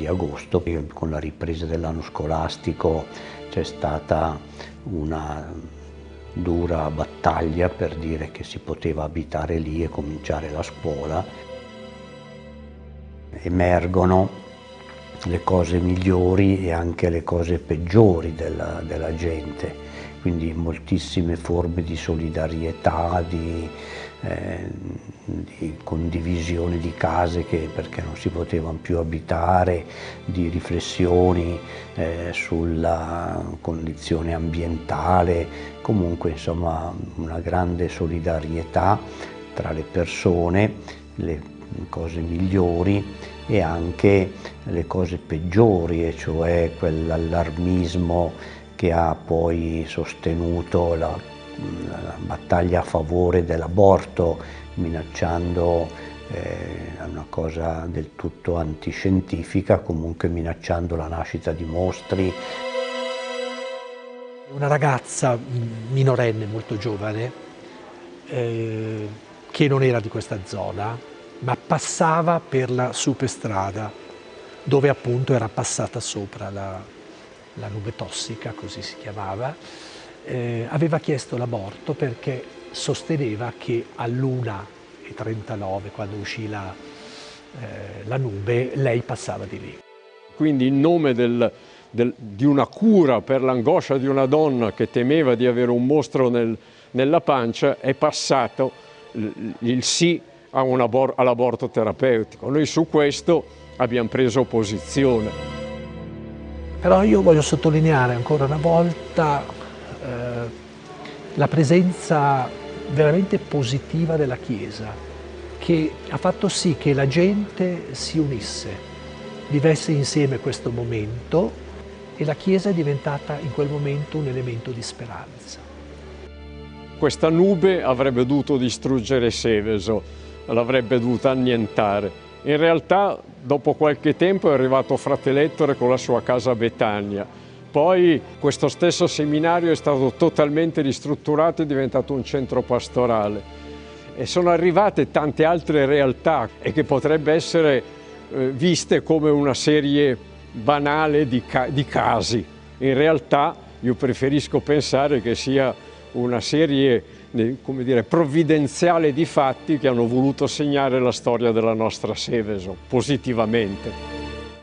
di agosto. Con la ripresa dell'anno scolastico c'è stata una dura battaglia per dire che si poteva abitare lì e cominciare la scuola. Emergono le cose migliori e anche le cose peggiori della gente, quindi moltissime forme di solidarietà, di condivisione di case perché non si potevano più abitare, di riflessioni sulla condizione ambientale, comunque insomma una grande solidarietà tra le persone, le cose migliori e anche le cose peggiori, e cioè quell'allarmismo che ha poi sostenuto la battaglia a favore dell'aborto, minacciando una cosa del tutto antiscientifica, comunque minacciando la nascita di mostri. Una ragazza minorenne molto giovane che non era di questa zona, ma passava per la superstrada dove appunto era passata sopra la nube tossica, così si chiamava. Aveva chiesto l'aborto perché sosteneva che all'1:39, quando uscì la nube, lei passava di lì. Quindi in nome di una cura per l'angoscia di una donna che temeva di avere un mostro nella pancia, è passato il sì all'aborto terapeutico. Noi su questo abbiamo preso posizione. Però io voglio sottolineare ancora una volta la presenza veramente positiva della Chiesa, che ha fatto sì che la gente si unisse, vivesse insieme questo momento, e la Chiesa è diventata in quel momento un elemento di speranza. Questa nube avrebbe dovuto distruggere Seveso, l'avrebbe dovuta annientare. In realtà dopo qualche tempo è arrivato Frate Ettore con la sua casa a Betania. Poi questo stesso seminario è stato totalmente ristrutturato e è diventato un centro pastorale. E sono arrivate tante altre realtà e che potrebbe essere viste come una serie banale di casi. In realtà io preferisco pensare che sia una serie, come dire, provvidenziale di fatti che hanno voluto segnare la storia della nostra Seveso positivamente.